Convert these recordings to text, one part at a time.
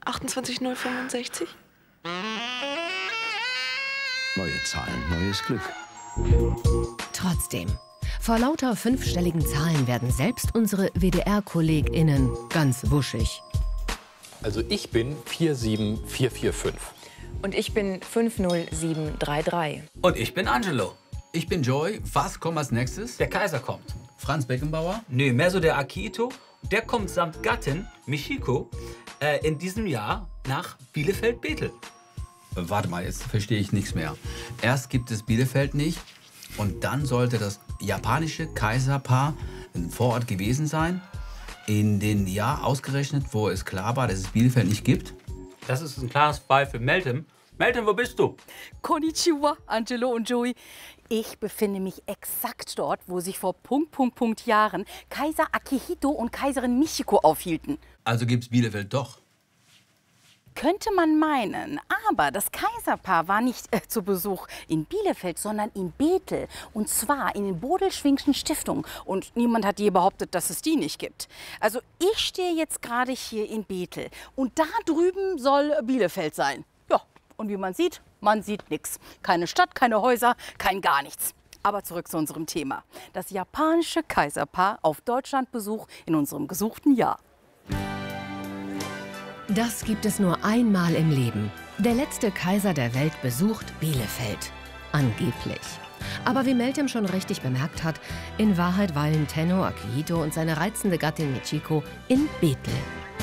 28065? Neue Zahlen, neues Glück. Trotzdem, vor lauter fünfstelligen Zahlen werden selbst unsere WDR-KollegInnen ganz wuschig. Also ich bin 47445. Und ich bin 50733. Und ich bin Angelo. Ich bin Joy. Was kommt als nächstes? Der Kaiser kommt. Franz Beckenbauer? Nö, mehr so der Akito. Der kommt samt Gattin, Michiko, in diesem Jahr nach Bielefeld-Bethel. Warte mal, jetzt verstehe ich nichts mehr. Erst gibt es Bielefeld nicht und dann sollte das japanische Kaiserpaar vor Ort gewesen sein. In dem Jahr ausgerechnet, wo es klar war, dass es Bielefeld nicht gibt. Das ist ein klares Fall für Meltem. Meltem, wo bist du? Konnichiwa, Angelo und Joey. Ich befinde mich exakt dort, wo sich vor Jahren Kaiser Akihito und Kaiserin Michiko aufhielten. Also gibt's Bielefeld doch. Könnte man meinen, aber das Kaiserpaar war nicht zu Besuch in Bielefeld, sondern in Bethel. Und zwar in den Bodelschwingschen Stiftungen. Und niemand hat je behauptet, dass es die nicht gibt. Also ich stehe jetzt gerade hier in Bethel. Und da drüben soll Bielefeld sein. Ja, und wie man sieht nichts. Keine Stadt, keine Häuser, kein gar nichts. Aber zurück zu unserem Thema. Das japanische Kaiserpaar auf Deutschlandbesuch in unserem gesuchten Jahr. Das gibt es nur einmal im Leben. Der letzte Kaiser der Welt besucht Bielefeld. Angeblich. Aber wie Meltem schon richtig bemerkt hat, in Wahrheit weilen Tenno Akihito und seine reizende Gattin Michiko in Bethel.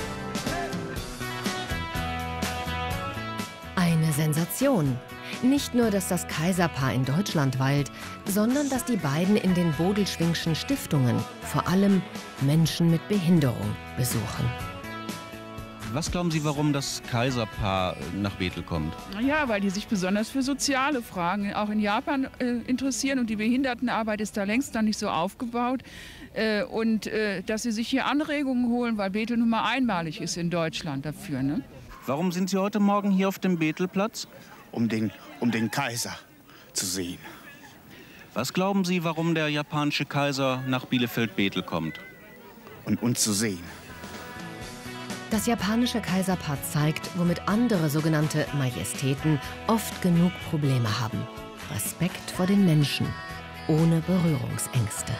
Eine Sensation. Nicht nur, dass das Kaiserpaar in Deutschland weilt, sondern dass die beiden in den Bodelschwingschen Stiftungen vor allem Menschen mit Behinderung besuchen. Was glauben Sie, warum das Kaiserpaar nach Bethel kommt? Ja, weil die sich besonders für soziale Fragen auch in Japan interessieren. Und die Behindertenarbeit ist da längst noch nicht so aufgebaut. Dass sie sich hier Anregungen holen, weil Bethel nun mal einmalig ist in Deutschland dafür. Ne? Warum sind Sie heute Morgen hier auf dem Bethelplatz? Um den Kaiser zu sehen. Was glauben Sie, warum der japanische Kaiser nach Bielefeld-Bethel kommt? Und uns zu sehen. Das japanische Kaiserpaar zeigt, womit andere sogenannte Majestäten oft genug Probleme haben. Respekt vor den Menschen, ohne Berührungsängste.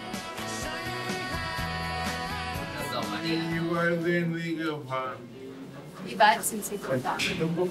Wie weit sind Sie von da?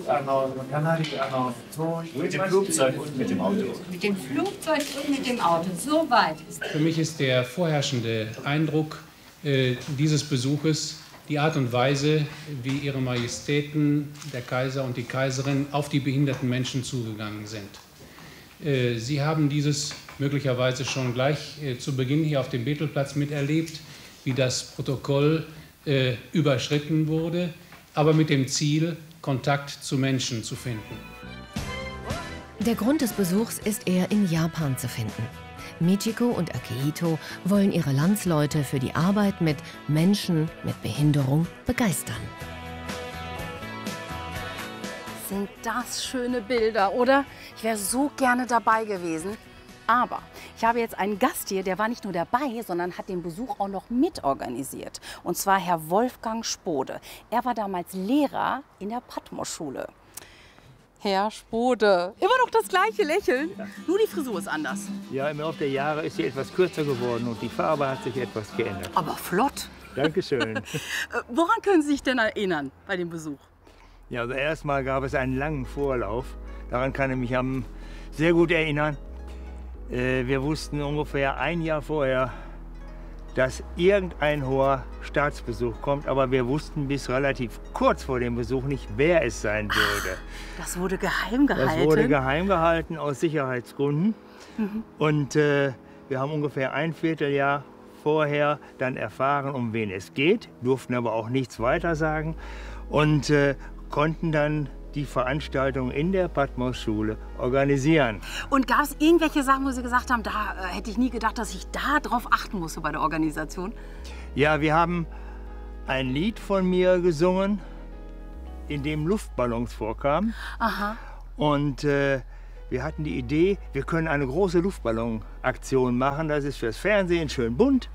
Mit dem Flugzeug und mit dem Auto. Mit dem Flugzeug und mit dem Auto. So weit ist es. Für mich ist der vorherrschende Eindruck dieses Besuches die Art und Weise, wie Ihre Majestäten, der Kaiser und die Kaiserin, auf die behinderten Menschen zugegangen sind. Sie haben dieses möglicherweise schon gleich zu Beginn hier auf dem Bethelplatz miterlebt, wie das Protokoll überschritten wurde, aber mit dem Ziel, Kontakt zu Menschen zu finden. Der Grund des Besuchs ist eher in Japan zu finden. Michiko und Akihito wollen ihre Landsleute für die Arbeit mit Menschen mit Behinderung begeistern. Sind das schöne Bilder, oder? Ich wäre so gerne dabei gewesen. Aber ich habe jetzt einen Gast hier, der war nicht nur dabei, sondern hat den Besuch auch noch mitorganisiert. Und zwar Herr Wolfgang Spode. Er war damals Lehrer in der Patmos-Schule. Herr Spode, immer noch das gleiche Lächeln, nur die Frisur ist anders. Ja, im Laufe der Jahre ist sie etwas kürzer geworden und die Farbe hat sich etwas geändert. Aber flott. Dankeschön. Woran können Sie sich denn erinnern bei dem Besuch? Ja, also erstmal gab es einen langen Vorlauf. Daran kann ich mich sehr gut erinnern. Wir wussten ungefähr ein Jahr vorher, dass irgendein hoher Staatsbesuch kommt, aber wir wussten bis relativ kurz vor dem Besuch nicht, wer es sein würde. Das wurde geheim gehalten? Das wurde geheim gehalten aus Sicherheitsgründen. Mhm. Und wir haben ungefähr ein Vierteljahr vorher dann erfahren, um wen es geht, durften aber auch nichts weiter sagen und konnten dann die Veranstaltung in der Patmos-Schule organisieren. Und gab es irgendwelche Sachen, wo Sie gesagt haben, da hätte ich nie gedacht, dass ich da drauf achten musste bei der Organisation? Ja, wir haben ein Lied von mir gesungen, in dem Luftballons vorkamen. Aha. Und wir hatten die Idee, wir können eine große Luftballonaktion machen. Das ist fürs Fernsehen schön bunt.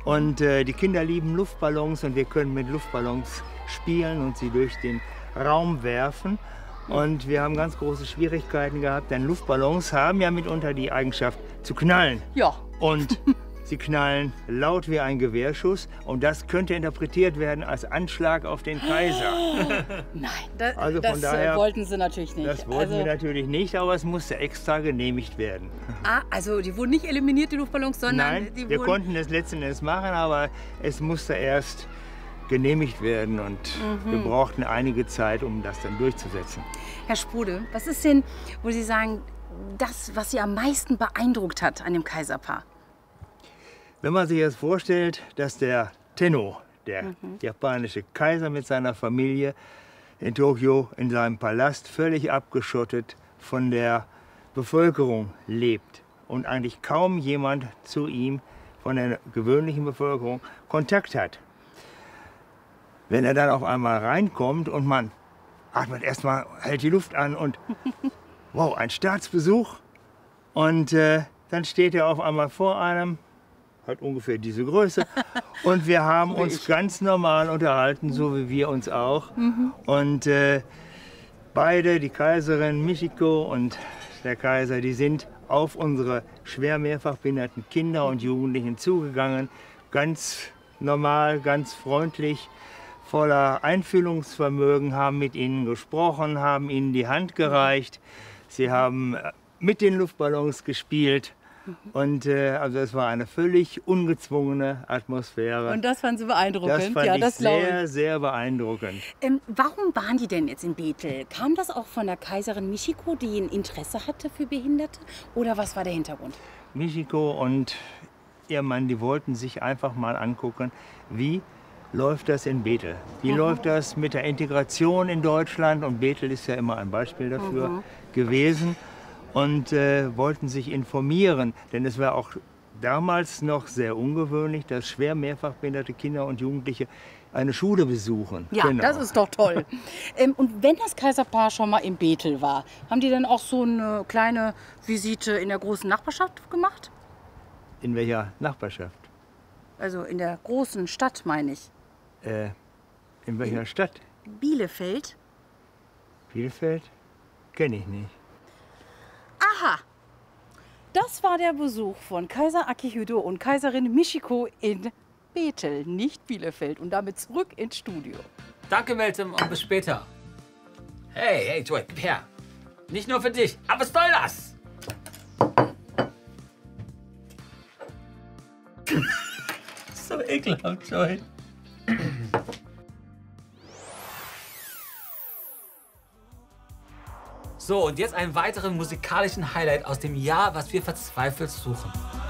Und die Kinder lieben Luftballons und wir können mit Luftballons spielen und sie durch den Raum werfen. Und wir haben ganz große Schwierigkeiten gehabt, denn Luftballons haben ja mitunter die Eigenschaft zu knallen. Ja. Und sie knallen laut wie ein Gewehrschuss und das könnte interpretiert werden als Anschlag auf den Kaiser. Nein, Also von das daher, wollten sie natürlich nicht. Das wollten wir natürlich nicht, aber es musste extra genehmigt werden. Also die wurden nicht eliminiert, die Luftballons, sondern Nein, die wir wurden... konnten es letzten Endes machen, aber es musste erst genehmigt werden und wir brauchten einige Zeit, um das dann durchzusetzen. Herr Sprude, was ist denn, wo Sie sagen, das, was Sie am meisten beeindruckt hat an dem Kaiserpaar? Wenn man sich jetzt vorstellt, dass der Tenno, der japanische Kaiser mit seiner Familie in Tokio in seinem Palast völlig abgeschottet von der Bevölkerung lebt und eigentlich kaum jemand zu ihm von der gewöhnlichen Bevölkerung Kontakt hat. Wenn er dann auf einmal reinkommt und man atmet erstmal, hält die Luft an und wow, ein Staatsbesuch und dann steht er auf einmal vor einem, hat ungefähr diese Größe. Und wir haben uns ganz normal unterhalten, so wie wir uns auch. Und beide, die Kaiserin Michiko und der Kaiser, die sind auf unsere schwer mehrfach behinderten Kinder und Jugendlichen zugegangen. Ganz normal, ganz freundlich, voller Einfühlungsvermögen, haben mit ihnen gesprochen, haben ihnen die Hand gereicht. Sie haben mit den Luftballons gespielt. Und also es war eine völlig ungezwungene Atmosphäre. Und das fanden Sie beeindruckend? Das fand ja, ich das sehr, sehr beeindruckend. Warum waren die denn jetzt in Bethel? Kam das auch von der Kaiserin Michiko, die ein Interesse hatte für Behinderte? Oder was war der Hintergrund? Michiko und ihr Mann, die wollten sich einfach mal angucken, wie läuft das in Bethel? Wie läuft das mit der Integration in Deutschland? Und Bethel ist ja immer ein Beispiel dafür gewesen. Und wollten sich informieren, denn es war auch damals noch sehr ungewöhnlich, dass schwer mehrfach behinderte Kinder und Jugendliche eine Schule besuchen. Ja, das ist doch toll. Und wenn das Kaiserpaar schon mal in Bethel war, haben die dann auch so eine kleine Visite in der großen Nachbarschaft gemacht? In welcher Nachbarschaft? Also in der großen Stadt, meine ich. In welcher Stadt? Bielefeld. Bielefeld? Kenne ich nicht. Aha! Das war der Besuch von Kaiser Akihito und Kaiserin Michiko in Bethel, nicht Bielefeld. Und damit zurück ins Studio. Danke, Meltem, und bis später. Hey, Joy, gib her. Nicht nur für dich, aber was soll das? So ekelhaft, Joy. So, und jetzt einen weiteren musikalischen Highlight aus dem Jahr, was wir verzweifelt suchen.